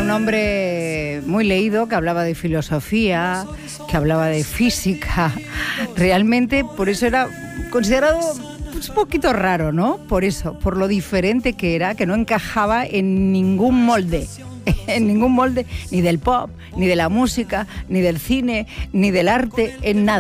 Era un hombre muy leído, que hablaba de filosofía, que hablaba de física. Realmente, por eso era considerado un poquito raro, ¿no? Por eso, por lo diferente que era, que no encajaba en ningún molde. En ningún molde, ni del pop, ni de la música, ni del cine, ni del arte, en nada.